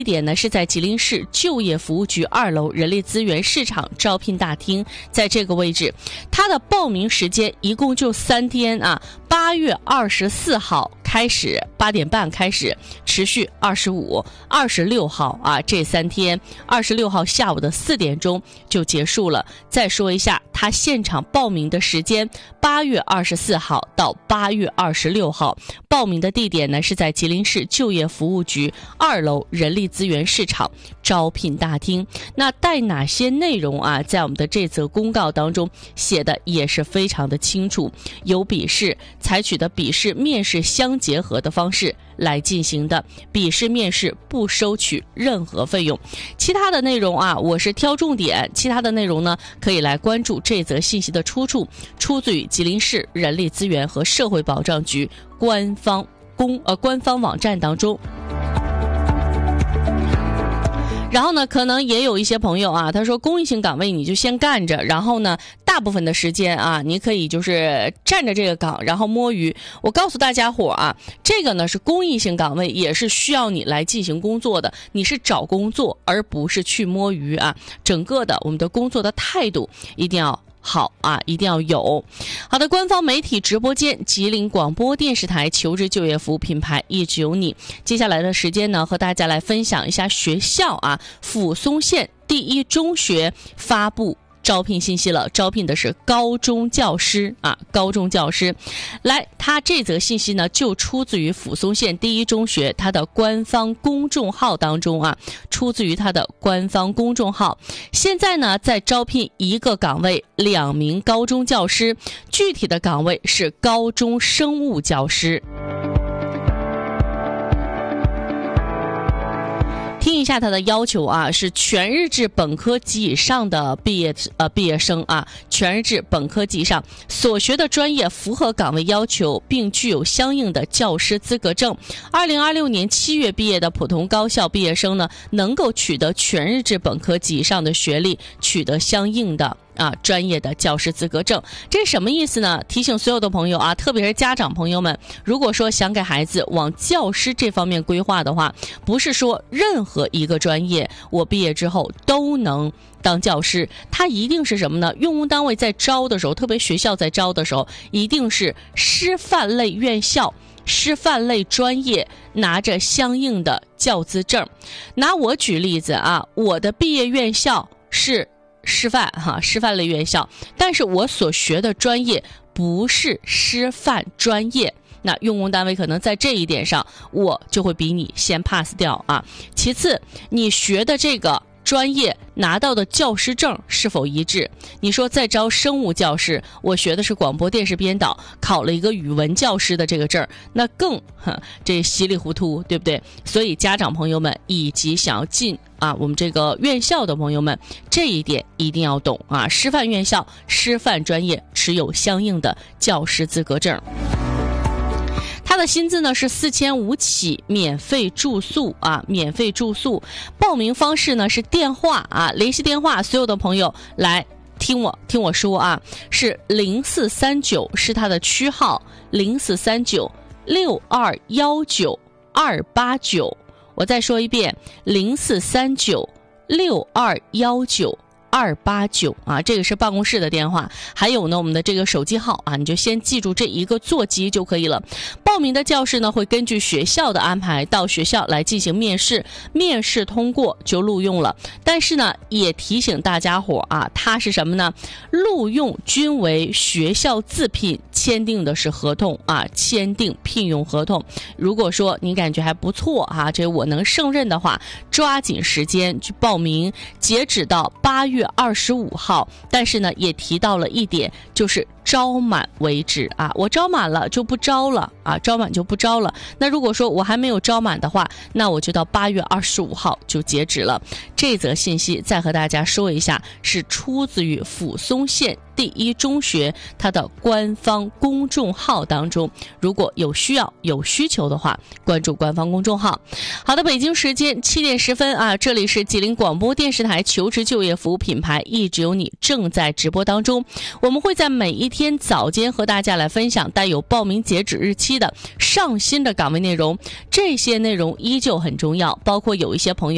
地点呢是在吉林市就业服务局2楼人力资源市场招聘大厅，在这个位置。它的报名时间一共就3天啊，8月24号开始8点半开始，持续25、26号啊这3天，26号下午的4点钟就结束了。再说一下它现场报名的时间，8月24号到8月26号，报名的地点呢是在吉林市就业服务局2楼人力资源市场招聘大厅。那带哪些内容啊，在我们的这则公告当中写的也是非常的清楚，有笔试，采取的笔试面试相结合的方式来进行的，笔试面试不收取任何费用。其他的内容啊，我是挑重点，其他的内容呢可以来关注这则信息的出处，出自于吉林市人力资源和社会保障局官方网站当中。然后呢，可能也有一些朋友啊，他说公益性岗位你就先干着，然后呢，大部分的时间啊，你可以就是站着这个岗，然后摸鱼。我告诉大家伙啊，这个呢是公益性岗位，也是需要你来进行工作的，你是找工作，而不是去摸鱼啊。整个的我们的工作的态度一定要好啊，一定要有。好的，官方媒体直播间，吉林广播电视台求职就业服务品牌一直有你。接下来的时间呢，和大家来分享一下学校啊，抚松县第一中学发布招聘信息了，招聘的是高中教师啊，高中教师。来，他这则信息呢就出自于抚松县第一中学它的官方公众号当中啊，出自于它的官方公众号。现在呢在招聘1个岗位2名高中教师，具体的岗位是高中生物教师。听一下他的要求啊，是全日制本科及以上的毕业生啊，全日制本科及以上，所学的专业符合岗位要求，并具有相应的教师资格证。2026年7月毕业的普通高校毕业生呢，能够取得全日制本科及以上的学历，取得相应的专业的教师资格证。这是什么意思呢？提醒所有的朋友啊，特别是家长朋友们，如果说想给孩子往教师这方面规划的话，不是说任何一个专业我毕业之后都能当教师，它一定是什么呢？用工单位在招的时候，特别学校在招的时候，一定是师范类院校、师范类专业拿着相应的教资证。拿我举例子啊，我的毕业院校是师范类院校，但是我所学的专业不是师范专业，那用工单位可能在这一点上我就会比你先 pass 掉啊。其次，你学的这个专业拿到的教师证是否一致？你说在招生物教师，我学的是广播电视编导，考了一个语文教师的这个证，那更这稀里糊涂，对不对？所以家长朋友们以及想要进我们这个院校的朋友们，这一点一定要懂啊！师范院校、师范专业持有相应的教师资格证。他的薪资呢是4500起，免费住宿啊，免费住宿。报名方式呢是电话啊，联系电话，所有的朋友来听我说啊，是0439是他的区号04396219-289。我再说一遍04396219-289啊，这个是办公室的电话。还有呢，我们的这个手机号啊，你就先记住这一个座机就可以了。报名的教师呢，会根据学校的安排到学校来进行面试，面试通过就录用了。但是呢，也提醒大家伙啊，它是什么呢？录用均为学校自聘，签订的是合同啊，签订聘用合同。如果说你感觉还不错啊，这我能胜任的话，抓紧时间去报名，截止到8月25号。但是呢，也提到了一点，就是招满为止啊，我招满了就不招了啊，招满就不招了。那如果说我还没有招满的话，那我就到8月25号就截止了。这则信息再和大家说一下，是出自于抚松县第一中学它的官方公众号当中，如果有需要有需求的话，关注官方公众号。好的，北京时间7点10分啊，这里是吉林广播电视台求职就业服务品牌一直有你正在直播当中，我们会在每一天早间和大家来分享带有报名截止日期的上新的岗位内容，这些内容依旧很重要，包括有一些朋友